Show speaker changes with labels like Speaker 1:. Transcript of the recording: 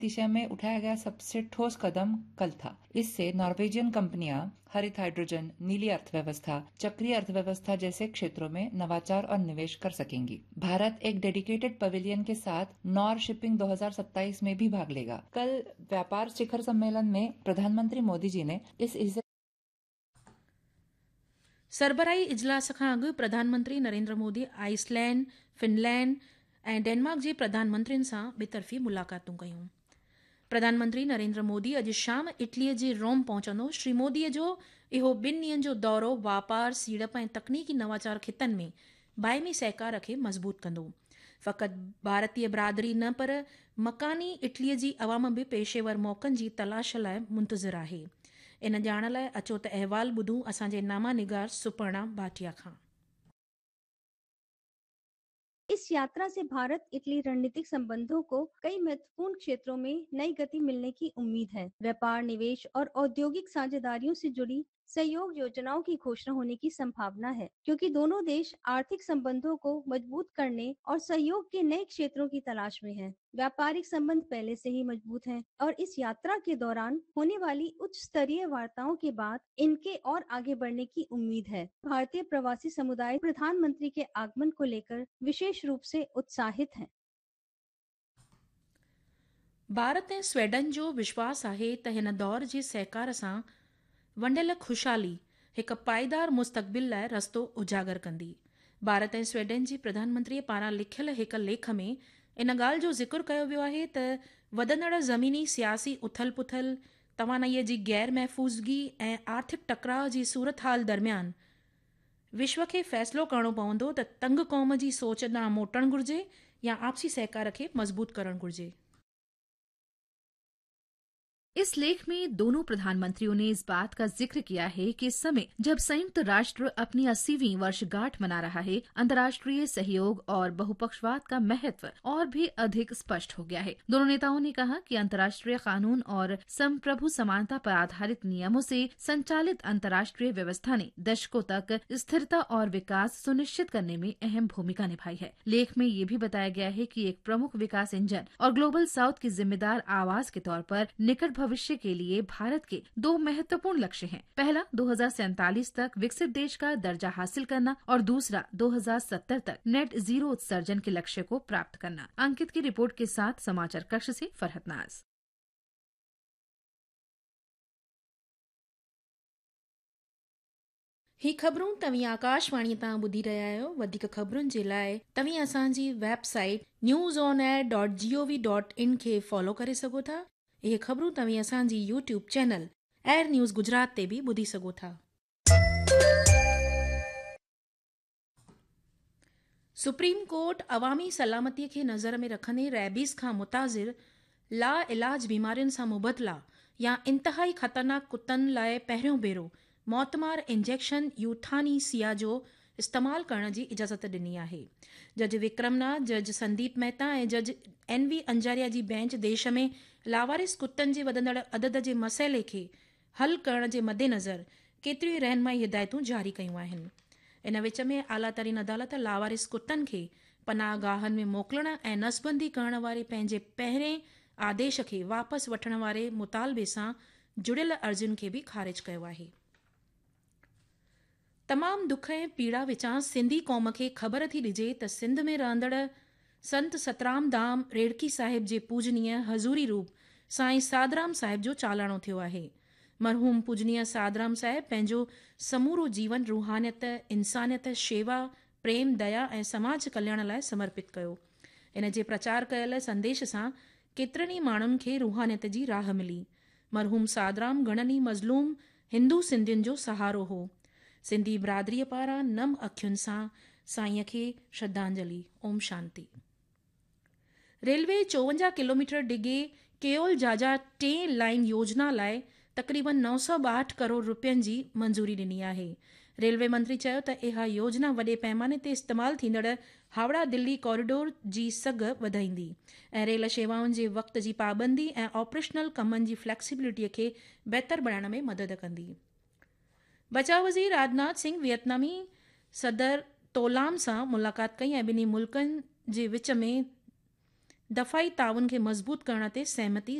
Speaker 1: दिशा में उठाया गया सबसे ठोस कदम कल था। इससे नॉर्वेजियन कंपनियां हरित हाइड्रोजन, नीली अर्थव्यवस्था, चक्रीय अर्थव्यवस्था जैसे क्षेत्रों में नवाचार और निवेश कर सकेंगी। भारत एक डेडिकेटेड पवेलियन के साथ नॉर शिपिंग 2027 में भी भाग लेगा। कल व्यापार शिखर सम्मेलन में प्रधानमंत्री मोदी जी ने इस
Speaker 2: सरबराही इजलास खां अॻु प्रधानमंत्री नरेंद्र मोदी आइसलैंड, फिनलैंड ऐं डेनमार्क जे प्रधानमंत्रियुनि सां ॿितरफ़ी मुलाक़ातूं कयूं। प्रधानमंत्री नरेंद्र मोदी अॼु शाम इटलीअ जे रोम पहुचंदो। श्री मोदीअ जो इहो 2 ॾींहनि जो दौरो वापार, सीड़प ऐं तकनीकी नवाचार खितनि में बाइमी सहकार खे मज़बूत कंदो। फ़क़ति भारतीय बिरादरी न पर मकानी इटलीअ जी अवाम बि पेशेवर मौक़नि जी तलाश लाइ मुंतज़िर आहे। इन ॼाण लाइ अचो त अहवाल ॿुधूं असांजे नामा निगार सुपर्णा भाटिया खां।
Speaker 3: इस यात्रा से भारत इटली रणनीतिक संबंधों को कई महत्वपूर्ण क्षेत्रों में नई गति मिलने की उम्मीद है। व्यापार, निवेश और औद्योगिक साझेदारियों से जुड़ी सहयोग योजनाओं की घोषणा होने की संभावना है, क्योंकि दोनों देश आर्थिक संबंधों को मजबूत करने और सहयोग के नए क्षेत्रों की तलाश में हैं। व्यापारिक संबंध पहले से ही मजबूत हैं और इस यात्रा के दौरान होने वाली उच्च स्तरीय वार्ताओं के बाद इनके और आगे बढ़ने की उम्मीद है। भारतीय प्रवासी समुदाय प्रधानमंत्री के आगमन को लेकर विशेष रूप से उत्साहित हैं।
Speaker 2: भारत ऐं स्वीडन जो विश्वास आहे त हिन दौर जे सहकार सां वंडियल खुशहाली हिकु पाईदार मुस्तक़बिल लाइ रस्तो उजागर कंदी। भारत ऐं स्वीडन जे प्रधानमंत्रीअ पारां लिखियल हिकु लेख में इन ॻाल्हि जो ज़िक्र कयो वियो आहे त वधंदड़ ज़मीनी सियासी उथल पुथल, तवानाईअ जी गैर महफ़ूज़गी ऐं आर्थिक टकराव जी सूरत हाल दरमियान विश्व खे फ़ैसिलो करणो पवंदो त तंग क़ौम जी सोच ॾांहुं मोटणु घुरिजे या आपसी सहकार खे मज़बूत करणु घुरिजे।
Speaker 4: इस लेख में दोनों प्रधानमंत्रियों ने इस बात का जिक्र किया है कि इस समय जब संयुक्त राष्ट्र अपनी 80वीं वर्षगांठ मना रहा है, अंतर्राष्ट्रीय सहयोग और बहुपक्षवाद का महत्व और भी अधिक स्पष्ट हो गया है। दोनों नेताओं ने कहा कि अंतर्राष्ट्रीय कानून और संप्रभु समानता पर आधारित नियमों से संचालित अंतर्राष्ट्रीय व्यवस्था ने दशकों तक स्थिरता और विकास सुनिश्चित करने में अहम भूमिका निभाई है। लेख में ये भी बताया गया है कि एक प्रमुख विकास इंजन और ग्लोबल साउथ की जिम्मेदार आवाज के तौर पर निकट भविष्य के लिए भारत के 2 महत्वपूर्ण लक्ष्य हैं। पहला 2047 तक विकसित देश का दर्जा हासिल करना और दूसरा 2070 तक नेट जीरो उत्सर्जन के लक्ष्य को प्राप्त करना। अंकित की रिपोर्ट के साथ समाचार कक्ष से फरहत नाज।
Speaker 2: ही ख़बरूं तव्हीं आकाशवाणी तां ॿुधी रहिया आहियो। वधीक ख़बरुनि जे लाइ तव्हीं असांजी वेबसाइट newsonair.gov.in खे फॉलो करे सघो था। इहे ख़बरूं तव्हीं असांजी YouTube channel air news Gujarat ते बि ॿुधी सघो था। सुप्रीम कोर्ट अवामी सलामतीअ खे नज़र में रखंदे रैबीज़ खां मुताज़िर ला इलाज बीमारियुनि सां मुबतला या इंतहाई ख़तरनाक कुतनि लाइ पहिरियों भेरो मौतमार इंजेक्शन यूथानीसिया जो इस्तेमालु करण जी इजाज़त ॾिनी आहे। जज विक्रमनाथ, जज संदीप मेहता ऐं जज NV अंजारिया जी बेंच देश में लावारिस कुतनि जे वधंदड़ अदद जे मसइले खे हल करण जे मद्देनज़र केतिरियूं रहनुमाई हिदायतूं जारी कयूं आहिनि। इन विच में आलातरीन अदालत लावारिस कुतनि खे पनाह गाहनि में मोकिलण ऐं नसबंदी करण वारे पंहिंजे पहिरें आदेश खे वापसि वठण वारे मुतालबे सां जुड़ियल अर्ज़ियुनि खे बि ख़ारिज कयो आहे। तमामु दुख ऐं पीड़ा विचां सिंधी क़ौम खे ख़बर थी ॾिजे त सिंध में रहंदड़ संत सतराम धाम रेड़की साहिब जे पूजनीय हज़ूरी रूप साईं सादराम साहिब जो चालाणो थियो आहे। मरहूम पूजनीय सादराम साहिब पंहिंजो समूरो जीवन रूहानियत, इंसानियत, शेवा, प्रेम, दया ऐं समाज कल्याण लाइ समर्पित कयो। इन जे प्रचार कयल संदेश सां केतिरनि ई माण्हुनि खे रूहानियत जी राह मिली। मरहूम सादराम घणनि ई मज़लूम हिंदू सिंधियुनि जो सहारो हो। सिंधी बिरादरीअ पारां नम अखियुनि सां साईंअ खे श्रद्धांजलि। ओम शांति। रेलवे 54 किलोमीटर डिघे केओल जाजा 3 लाइन योजना लाइ तक़रीबन 962 करोड़ रुपयनि जी मंज़ूरी ॾिनी आहे। रेलवे मंत्री चयो त इहा योजना वॾे पैमाने ते इस्तेमालु थींदड़ हावड़ा दिल्ली कॉरिडोर जी सघ वधाईंदी ऐं रेल शेवाउनि जे वक़्त जी पाबंदी ऐं ऑपरेशनल कमनि जी फ्लैक्सिबिलिटीअ खे बहितर बणाइण में मदद कंदी। बचाव वज़ीर राजनाथ सिंह वियतनामी सदर तोलाम सां मुलाक़ात कई ऐं ॿिन्ही मुल्कनि जे विच में दफ़ाई ताउन खे मज़बूत करण ते सहमति